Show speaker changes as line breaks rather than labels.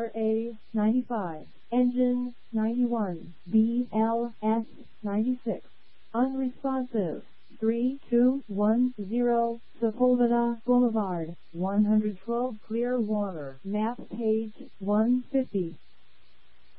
RA 95, engine 91, BLS 96, unresponsive. 3210 Sepulveda Boulevard, 112 Clearwater, map page 150.